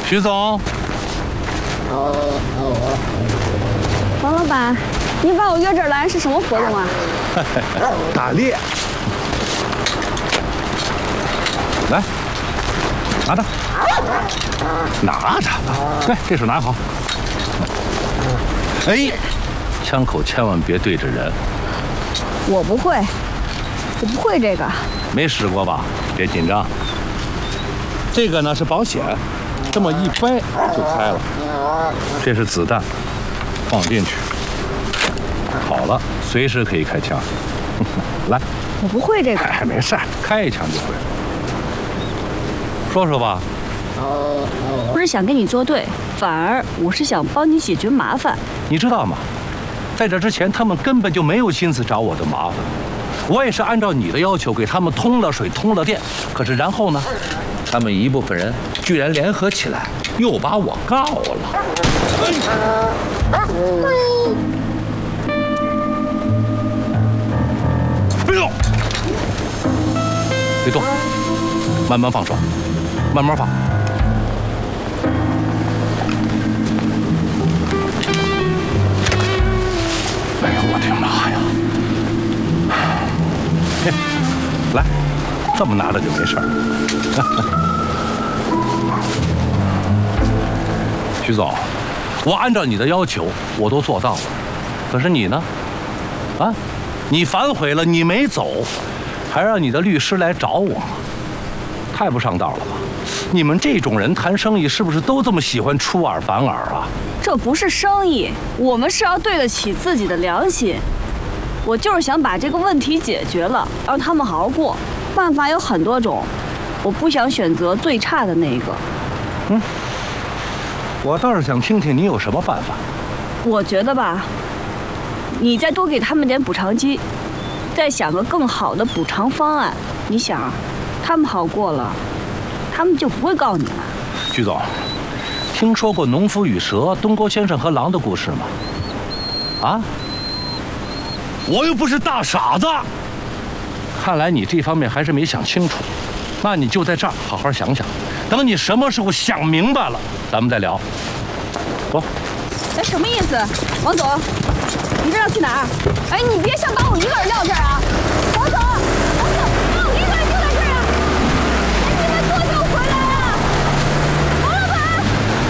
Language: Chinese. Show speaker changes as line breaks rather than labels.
徐总，
王老板，您把我约这儿来是什么活动啊？
打猎。来，拿着，拿着，来，这手拿好。哎，枪口千万别对着人。
我不会这个。
没试过吧？别紧张。这个呢是保险，这么一掰就开了。这是子弹，放进去，好了，随时可以开枪。来，
我不会这个。
哎，没事，开一枪就会。说说吧。
不是想跟你作对，反而我是想帮你解决麻烦。
你知道吗？在这之前，他们根本就没有心思找我的麻烦。我也是按照你的要求给他们通了水、通了电。可是然后呢？他们一部分人居然联合起来，又把我告了。哎呦！别动，慢慢放手，慢慢放。哎呀，我的妈呀！来，这么拿着就没事儿。徐总，我按照你的要求，我都做到了。可是你呢？啊，你反悔了，你没走，还让你的律师来找我，太不上道了吧？你们这种人谈生意是不是都这么喜欢出尔反尔啊？
这不是生意，我们是要对得起自己的良心。我就是想把这个问题解决了，让他们好好过。办法有很多种，我不想选择最差的那一个。
我倒是想听听你有什么办法。
我觉得吧，你再多给他们点补偿金，再想个更好的补偿方案。你想，他们好过了，他们就不会告你了。
徐总，听说过农夫与蛇、东郭先生和狼的故事吗？啊？我又不是大傻子。看来你这方面还是没想清楚，那你就在这儿好好想想，等你什么时候想明白了，咱们再聊。走。
哎，什么意思？王总，你这要去哪儿？哎，你别想把我一个人撂这儿啊！